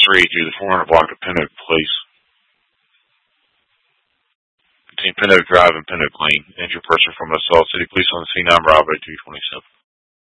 3 through the 400 block of Pin Oak Place. Between Pin Oak Drive and Pin Oak Lane. Injured person from Salt City Police on the scene, 9 Bravo 227.